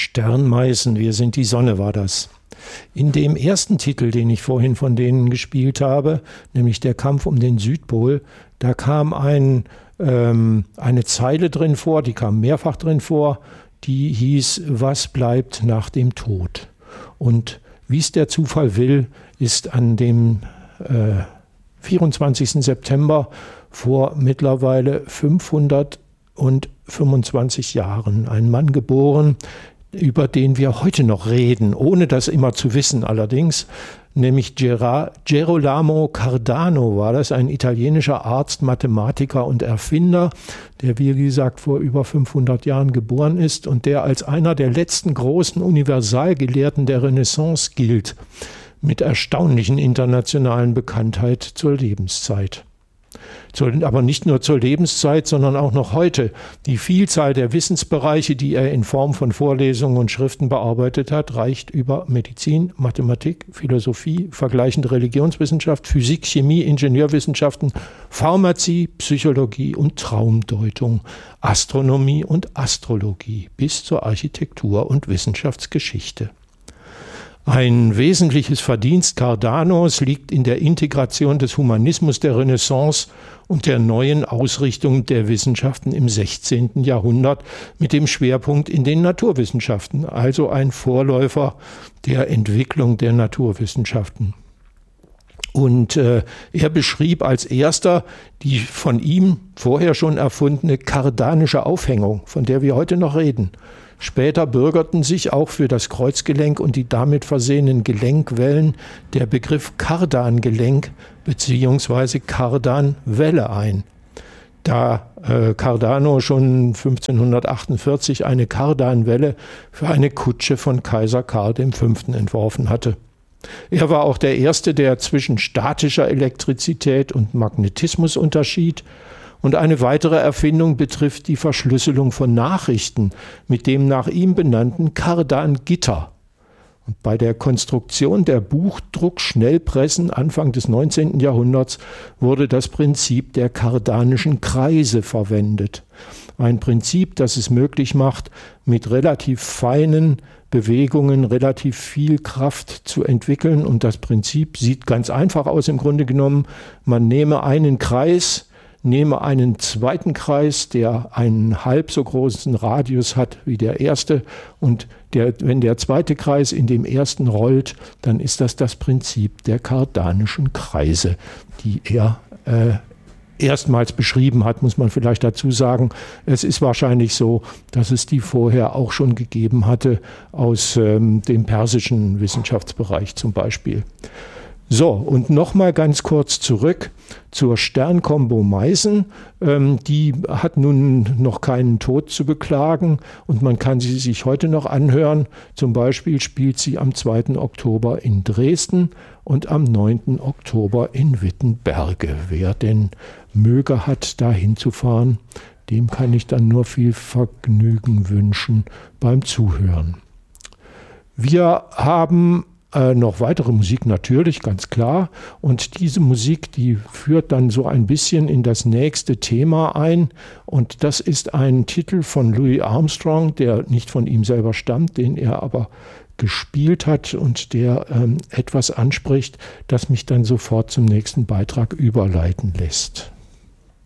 Sternmeisen, wir sind die Sonne war das. In dem ersten Titel, den ich vorhin von denen gespielt habe, nämlich der Kampf um den Südpol, da kam eine Zeile drin vor, die kam mehrfach drin vor, die hieß, was bleibt nach dem Tod? Und wie es der Zufall will, ist an dem 24. September vor mittlerweile 525 Jahren ein Mann geboren, über den wir heute noch reden, ohne das immer zu wissen allerdings, nämlich Gerolamo Cardano war das, ein italienischer Arzt, Mathematiker und Erfinder, der wie gesagt vor über 500 Jahren geboren ist und der als einer der letzten großen Universalgelehrten der Renaissance gilt, mit erstaunlichen internationalen Bekanntheit zur Lebenszeit. Aber nicht nur zur Lebenszeit, sondern auch noch heute. Die Vielzahl der Wissensbereiche, die er in Form von Vorlesungen und Schriften bearbeitet hat, reicht über Medizin, Mathematik, Philosophie, vergleichende Religionswissenschaft, Physik, Chemie, Ingenieurwissenschaften, Pharmazie, Psychologie und Traumdeutung, Astronomie und Astrologie bis zur Architektur und Wissenschaftsgeschichte. Ein wesentliches Verdienst Cardanos liegt in der Integration des Humanismus der Renaissance und der neuen Ausrichtung der Wissenschaften im 16. Jahrhundert mit dem Schwerpunkt in den Naturwissenschaften, also ein Vorläufer der Entwicklung der Naturwissenschaften. Und er beschrieb als erster die von ihm vorher schon erfundene kardanische Aufhängung, von der wir heute noch reden. Später bürgerten sich auch für das Kreuzgelenk und die damit versehenen Gelenkwellen der Begriff Kardangelenk bzw. Kardanwelle ein. Da Cardano schon 1548 eine Kardanwelle für eine Kutsche von Kaiser Karl V. entworfen hatte. Er war auch der Erste, der zwischen statischer Elektrizität und Magnetismus unterschied. Und eine weitere Erfindung betrifft die Verschlüsselung von Nachrichten mit dem nach ihm benannten Cardan-Gitter. Und bei der Konstruktion der Buchdruckschnellpressen Anfang des 19. Jahrhunderts wurde das Prinzip der kardanischen Kreise verwendet. Ein Prinzip, das es möglich macht, mit relativ feinen Bewegungen relativ viel Kraft zu entwickeln. Und das Prinzip sieht ganz einfach aus im Grunde genommen. Man nehme einen Kreis, nehme einen zweiten Kreis, der einen halb so großen Radius hat wie der erste und wenn der zweite Kreis in dem ersten rollt, dann ist das Prinzip der kardanischen Kreise, die er erstmals beschrieben hat, muss man vielleicht dazu sagen. Es ist wahrscheinlich so, dass es die vorher auch schon gegeben hatte aus dem persischen Wissenschaftsbereich zum Beispiel. So, und nochmal ganz kurz zurück zur Sternkombo Meisen. Die hat nun noch keinen Tod zu beklagen und man kann sie sich heute noch anhören. Zum Beispiel spielt sie am 2. Oktober in Dresden und am 9. Oktober in Wittenberge. Wer denn Möge hat, da hinzufahren, dem kann ich dann nur viel Vergnügen wünschen beim Zuhören. Wir haben noch weitere Musik natürlich, ganz klar. Und diese Musik, die führt dann so ein bisschen in das nächste Thema ein. Und das ist ein Titel von Louis Armstrong, der nicht von ihm selber stammt, den er aber gespielt hat und der etwas anspricht, das mich dann sofort zum nächsten Beitrag überleiten lässt.